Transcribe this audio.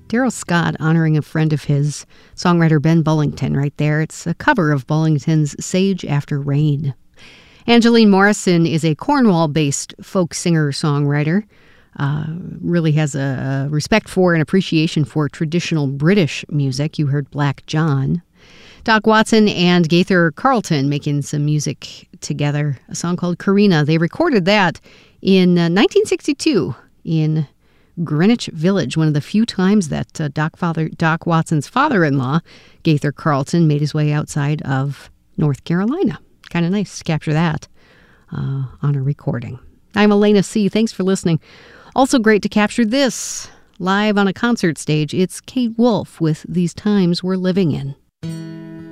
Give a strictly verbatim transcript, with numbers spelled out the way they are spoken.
Daryl Scott honoring a friend of his, songwriter Ben Bullington right there. It's a cover of Bullington's Sage After Rain. Angeline Morrison is a Cornwall-based folk singer-songwriter. Uh, really has a, a respect for and appreciation for traditional British music. You heard Black John. Doc Watson and Gaither Carlton making some music together, a song called Karina. They recorded that in uh, nineteen sixty-two in Greenwich Village, one of the few times that uh, Doc, father, Doc Watson's father-in-law, Gaither Carlton, made his way outside of North Carolina. Kind of nice to capture that uh, on a recording. I'm Elena C. Thanks for listening. Also great to capture this live on a concert stage. It's Kate Wolf with These Times We're Living In.